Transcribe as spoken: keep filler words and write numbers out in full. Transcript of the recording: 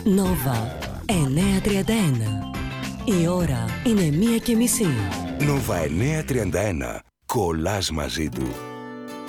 Νόβα εννιακόσια τριάντα ένα. Η ώρα είναι μία και μισή. Νόβα εννιακόσια τριάντα ένα. Κολλάς μαζί του.